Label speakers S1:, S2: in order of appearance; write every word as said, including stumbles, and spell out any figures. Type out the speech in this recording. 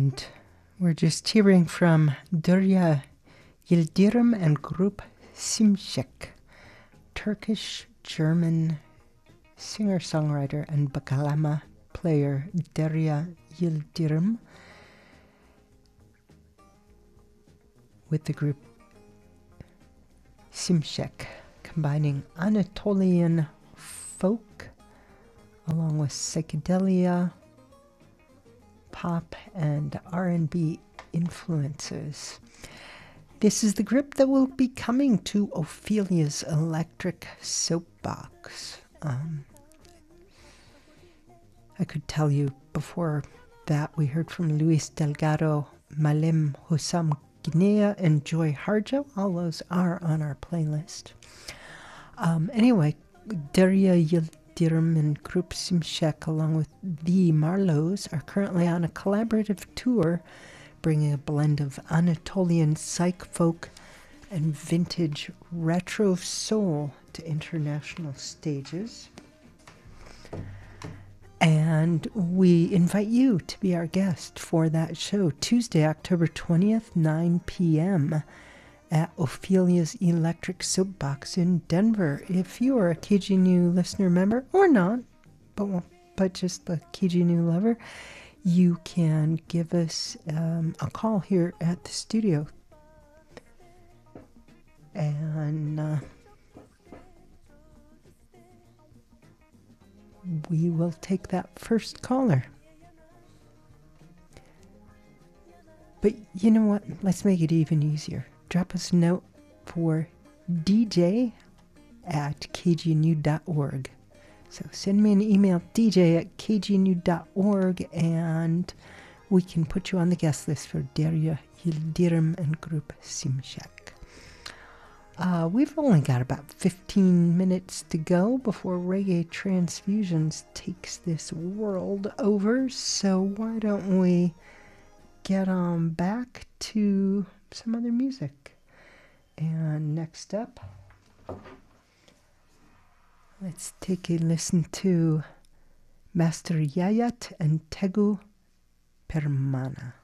S1: And we're just hearing from Derya Yildirim and group Simshek, Turkish-German singer-songwriter and bakalama player Derya Yildirim with the group Simshek, combining Anatolian folk along with psychedelia, pop, and R and B influences. This is the group that will be coming to Ophelia's Electric Soapbox. Um, I could tell you before that we heard from Luis Delgado, Malem Hussam Guinea, and Joy Harjo. All those are on our playlist. Um, anyway, Derya Yildirim and group Simshek, along with the Marlows, are currently on a collaborative tour, bringing a blend of Anatolian psych folk and vintage retro soul to international stages. And we invite you to be our guest for that show, Tuesday, October twentieth, nine p.m. at Ophelia's Electric Soapbox in Denver. If you are a K G N U listener member, or not, but, but just a K G N U lover, you can give us um, a call here at the studio. And uh, we will take that first caller. But you know what? Let's make it even easier. Drop us a note for D J at k g n u dot org. So send me an email, d j at k g n u dot org, and we can put you on the guest list for Derya Yildirim and group Simshek. Uh, we've only got about fifteen minutes to go before Reggae Transfusions takes this world over, so why don't we get on back to some other music. And next up, let's take a listen to Master Yayat and Tegu Permana.